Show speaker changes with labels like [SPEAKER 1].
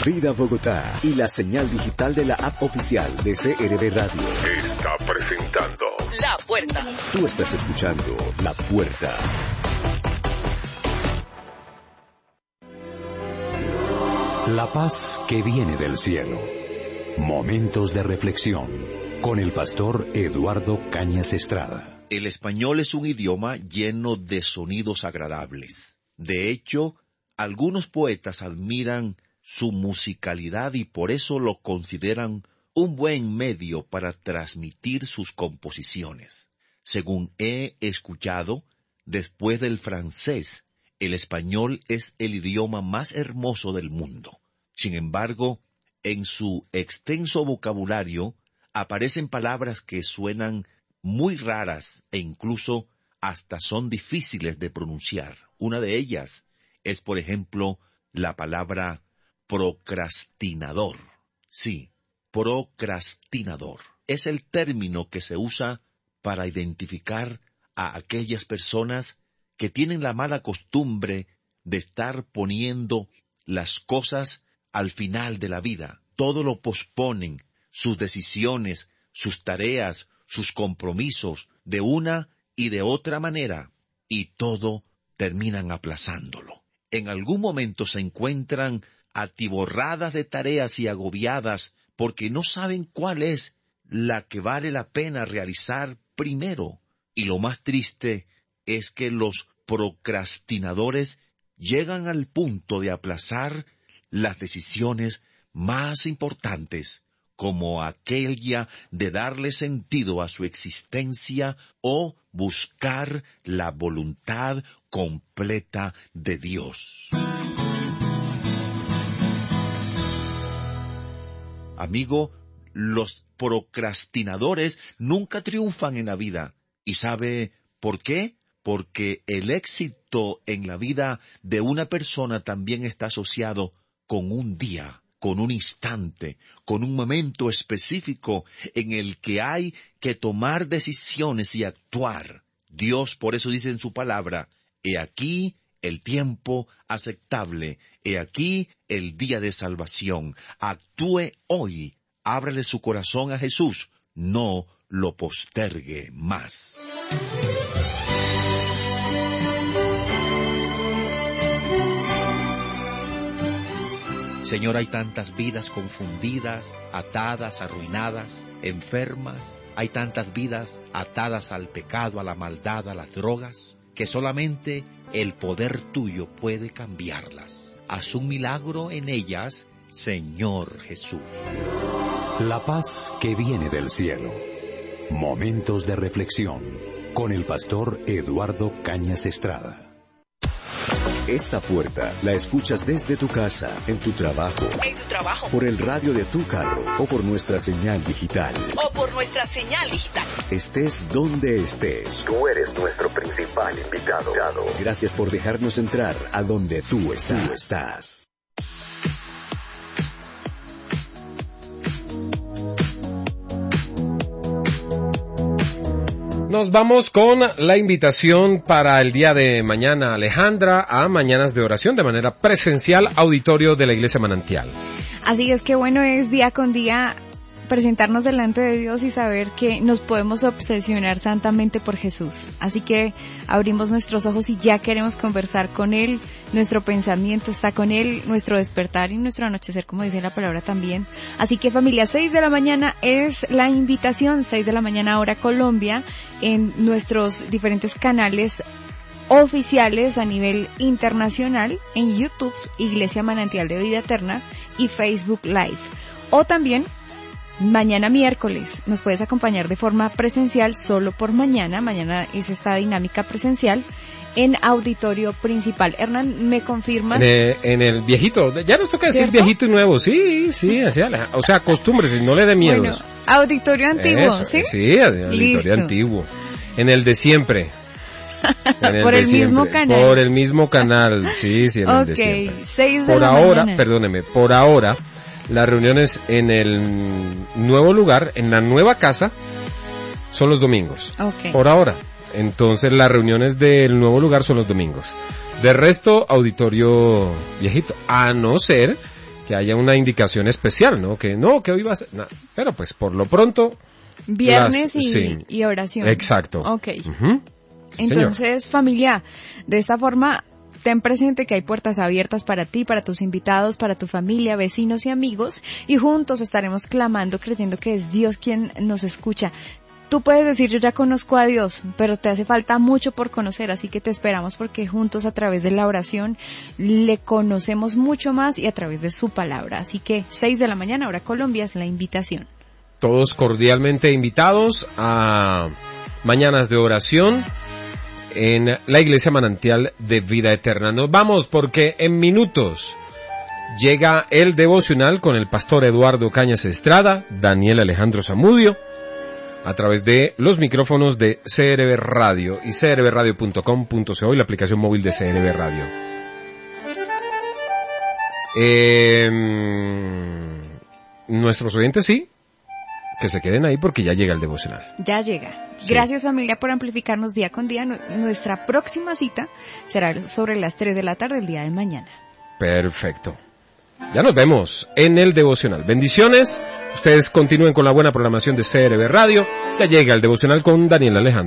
[SPEAKER 1] Vida Bogotá y la señal digital de la app oficial de CRB Radio
[SPEAKER 2] está presentando
[SPEAKER 3] La Puerta.
[SPEAKER 1] Tú estás escuchando La Puerta.
[SPEAKER 4] La paz que viene del cielo. Momentos de reflexión con el pastor Eduardo Cañas Estrada.
[SPEAKER 5] El español es un idioma lleno de sonidos agradables. De hecho, algunos poetas admiran su musicalidad y por eso lo consideran un buen medio para transmitir sus composiciones. Según he escuchado, después del francés, el español es el idioma más hermoso del mundo. Sin embargo, en su extenso vocabulario aparecen palabras que suenan muy raras e incluso hasta son difíciles de pronunciar. Una de ellas es, por ejemplo, la palabra procrastinador. Sí, procrastinador. Es el término que se usa para identificar a aquellas personas que tienen la mala costumbre de estar poniendo las cosas al final de la vida. Todo lo posponen, sus decisiones, sus tareas, sus compromisos, de una y de otra manera, y todo terminan aplazándolo. En algún momento se encuentran atiborradas de tareas y agobiadas porque no saben cuál es la que vale la pena realizar primero. Y lo más triste es que los procrastinadores llegan al punto de aplazar las decisiones más importantes, como aquella de darle sentido a su existencia o buscar la voluntad completa de Dios. Amigo, los procrastinadores nunca triunfan en la vida. ¿Y sabe por qué? Porque el éxito en la vida de una persona también está asociado con un día, con un instante, con un momento específico en el que hay que tomar decisiones y actuar. Dios por eso dice en su palabra, he aquí el tiempo aceptable, he aquí el día de salvación. Actúe hoy, ábrale su corazón a Jesús, no lo postergue más. Señor, hay tantas vidas confundidas, atadas, arruinadas, enfermas. Hay tantas vidas atadas al pecado, a la maldad, a las drogas, que solamente el poder tuyo puede cambiarlas. Haz un milagro en ellas, Señor Jesús.
[SPEAKER 4] La paz que viene del cielo. Momentos de reflexión con el pastor Eduardo Cañas Estrada.
[SPEAKER 1] Esta puerta la escuchas desde tu casa, en tu trabajo, por el radio de tu carro o por nuestra señal digital. Estés donde estés, tú eres nuestro principal invitado. Gracias por dejarnos entrar a donde tú estás.
[SPEAKER 6] Nos vamos con la invitación para el día de mañana, Alejandra, a Mañanas de Oración de manera presencial, auditorio de la Iglesia Manantial.
[SPEAKER 7] Así es que bueno, es día con día presentarnos delante de Dios y saber que nos podemos obsesionar santamente por Jesús. Así que abrimos nuestros ojos y ya queremos conversar con Él. Nuestro pensamiento está con Él, nuestro despertar y nuestro anochecer, como dice la palabra también. Así que familia, 6 de la mañana es la invitación, 6 de la mañana hora Colombia, en nuestros diferentes canales oficiales a nivel internacional, en YouTube, Iglesia Manantial de Vida Eterna y Facebook Live. O también mañana miércoles nos puedes acompañar de forma presencial solo por mañana. Mañana es esta dinámica presencial en auditorio principal. Hernán, ¿me confirmas?
[SPEAKER 6] En el viejito, ya nos toca decir, ¿cierto? Viejito y nuevo, sí, así, o sea, acostúmbrese, no le dé miedo. Bueno,
[SPEAKER 7] auditorio antiguo, eso, ¿sí?
[SPEAKER 6] Sí, auditorio Listo. Antiguo, en el de siempre.
[SPEAKER 7] Por el mismo canal.
[SPEAKER 6] Por el mismo canal, sí, en el de siempre.
[SPEAKER 7] 6 de
[SPEAKER 6] por
[SPEAKER 7] la
[SPEAKER 6] ahora,
[SPEAKER 7] mañana.
[SPEAKER 6] Perdóneme, por ahora, las reuniones en el nuevo lugar, en la nueva casa, son los domingos.
[SPEAKER 7] Okay.
[SPEAKER 6] Por ahora. Entonces las reuniones del nuevo lugar son los domingos. De resto, auditorio viejito. A no ser que haya una indicación especial, ¿no? Que hoy va a ser... Pero pues por lo pronto...
[SPEAKER 7] Viernes y oración.
[SPEAKER 6] Exacto.
[SPEAKER 7] Ok. Entonces, familia, de esta forma... Ten presente que hay puertas abiertas para ti, para tus invitados, para tu familia, vecinos y amigos, y juntos estaremos clamando, creyendo que es Dios quien nos escucha. Tú puedes decir, yo ya conozco a Dios, pero te hace falta mucho por conocer, así que te esperamos porque juntos a través de la oración le conocemos mucho más y a través de su palabra. Así que 6 de la mañana, hora Colombia, es la invitación.
[SPEAKER 6] Todos cordialmente invitados a Mañanas de Oración en la Iglesia Manantial de Vida Eterna. Nos vamos porque en minutos llega el devocional con el pastor Eduardo Cañas Estrada, Daniel Alejandro Zamudio, a través de los micrófonos de CRB Radio y crbradio.com.co y la aplicación móvil de CRB Radio. Nuestros oyentes sí, que se queden ahí porque ya llega el devocional.
[SPEAKER 7] Ya llega. Sí. Gracias familia por amplificarnos día con día. Nuestra próxima cita será sobre las 3 de la tarde el día de mañana.
[SPEAKER 6] Perfecto. Ya nos vemos en el devocional. Bendiciones. Ustedes continúen con la buena programación de CRB Radio. Ya llega el devocional con Daniel Alejandro.